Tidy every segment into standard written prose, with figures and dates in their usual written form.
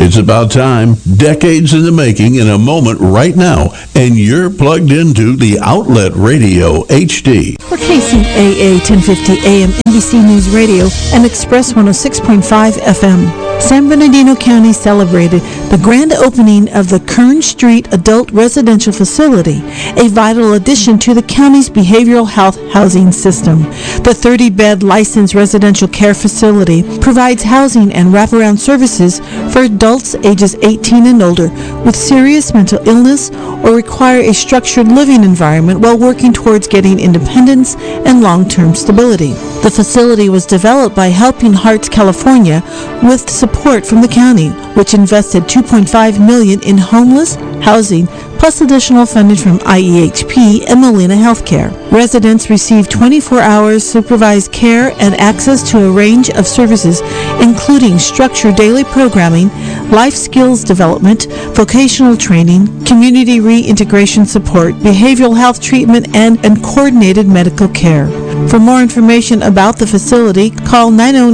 It's about time. Decades in the making, in a moment right now. And you're plugged into the Outlet Radio HD. For KCAA 1050 AM, NBC News Radio, and Express 106.5 FM. San Bernardino County celebrated the grand opening of the Kern Street Adult Residential Facility, a vital addition to the county's behavioral health housing system. The 30-bed licensed residential care facility provides housing and wraparound services for adults ages 18 and older with serious mental illness or require a structured living environment while working towards getting independence and long-term stability. The facility was developed by Helping Hearts California with support from the county, which invested $2.5 million in homeless housing, plus additional funding from IEHP and Molina Healthcare. Residents receive 24 hours supervised care and access to a range of services, including structured daily programming, life skills development, vocational training, community reintegration support, behavioral health treatment, and coordinated medical care. For more information about the facility, call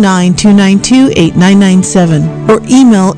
909-292-8997 or email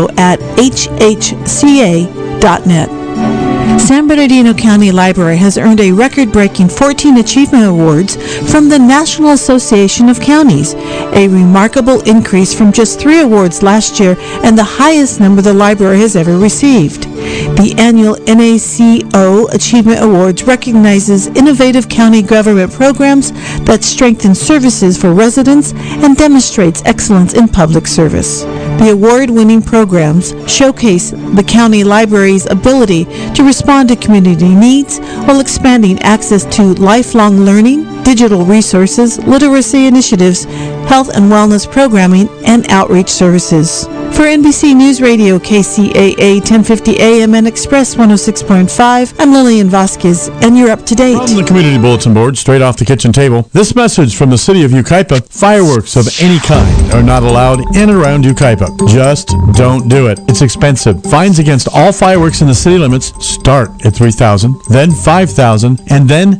info@hhca.net. San Bernardino County Library has earned a record-breaking 14 Achievement Awards from the National Association of Counties, a remarkable increase from just 3 awards last year and the highest number the library has ever received. The annual NACO Achievement Awards recognizes innovative county government programs that strengthen services for residents and demonstrates excellence in public service. The award-winning programs showcase the county library's ability to respond to community needs while expanding access to lifelong learning, digital resources, literacy initiatives, health and wellness programming, and outreach services. For NBC News Radio, KCAA 1050 AM and Express 106.5, I'm Lillian Vasquez, and you're up to date. From the Community Bulletin Board, straight off the kitchen table, this message from the city of Yucaipa: fireworks of any kind are not allowed in and around Yucaipa. Just don't do it. It's expensive. Fines against all fireworks in the city limits start at $3,000, then $5,000, and then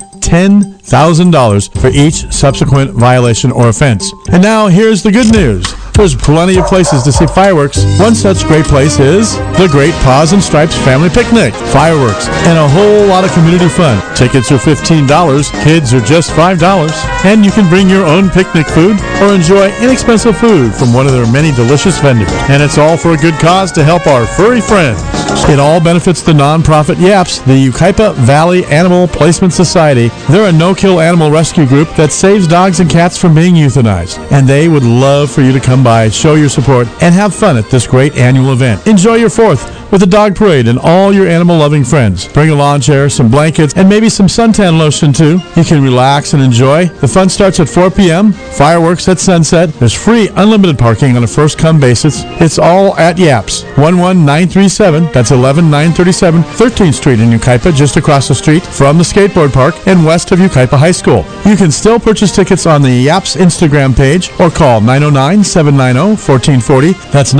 $10,000 for each subsequent violation or offense. And now, here's the good news. There's plenty of places to see fireworks. One such great place is the Great Paws and Stripes Family Picnic. Fireworks and a whole lot of community fun. Tickets are $15, kids are just $5, and you can bring your own picnic food or enjoy inexpensive food from one of their many delicious vendors. And it's all for a good cause to help our furry friends. It all benefits the nonprofit YAPS, the Yucaipa Valley Animal Placement Society. They're a no-kill animal rescue group that saves dogs and cats from being euthanized. And they would love for you to come by, show your support, and have fun at this great annual event. Enjoy your 4th with a dog parade and all your animal-loving friends. Bring a lawn chair, some blankets, and maybe some suntan lotion too. You can relax and enjoy. The fun starts at 4 p.m., fireworks at sunset. There's free unlimited parking on a first-come basis. It's all at YAPS, 11937, that's 11937 13th Street in Yucaipa, just across the street from the skateboard park and west of Yucaipa High School. You can still purchase tickets on the YAPS Instagram page or call 909-790-1440. That's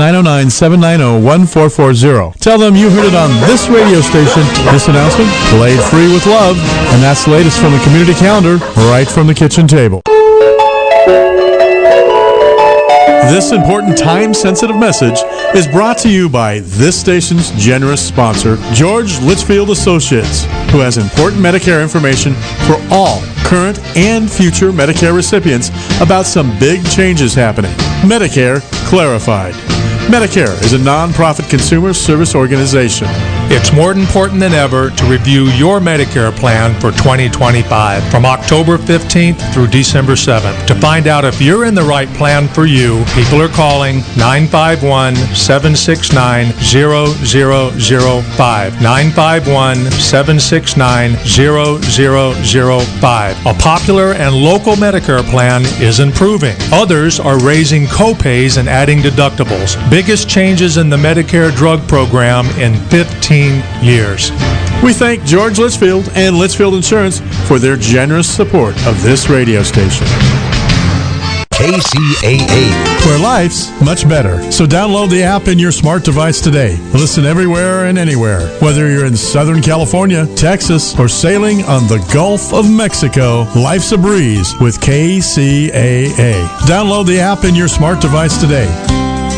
909-790-1440. Tell them you heard it on this radio station. This announcement, played free with love. And that's the latest from the community calendar, right from the kitchen table. This important time-sensitive message is brought to you by this station's generous sponsor, George Litchfield Associates, who has important Medicare information for all current and future Medicare recipients about some big changes happening. Medicare Clarified. Medicare is a nonprofit consumer service organization. It's more important than ever to review your Medicare plan for 2025 from October 15th through December 7th. To find out if you're in the right plan for you, people are calling 951-769-0005. 951-769-0005. A popular and local Medicare plan is improving. Others are raising co-pays and adding deductibles. Biggest changes in the Medicare drug program in 15 years. We thank George Litchfield and Litchfield Insurance for their generous support of this radio station. KCAA, where life's much better. So download the app in your smart device today. Listen everywhere and anywhere. Whether you're in Southern California, Texas, or sailing on the Gulf of Mexico, life's a breeze with KCAA. Download the app in your smart device today.